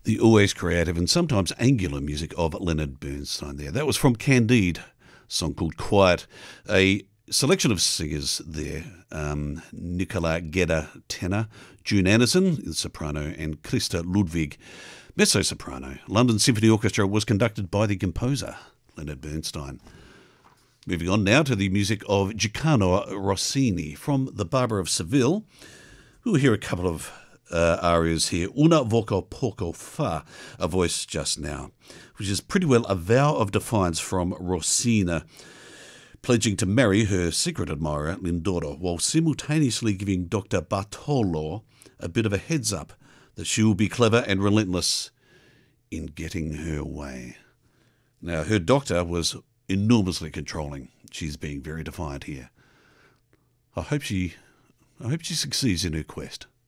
The always creative and sometimes angular music of Leonard Bernstein there. That was from Candide, a song called Quiet. A selection of singers there. Nicola Gedda, tenor, June Anderson, soprano, and Christa Ludwig, mezzo-soprano. London Symphony Orchestra was conducted by the composer, Leonard Bernstein. Moving on now to the music of Gaetano Rossini from The Barber of Seville. We'll hear a couple of arias here. Una voce poco fa, a voice just now, which is pretty well a vow of defiance from Rossina, pledging to marry her secret admirer, Lindoro, while simultaneously giving Dr. Bartolo a bit of a heads up that she will be clever and relentless in getting her way. Now, her doctor was enormously controlling. She's being very defiant here. I hope she succeeds in her quest.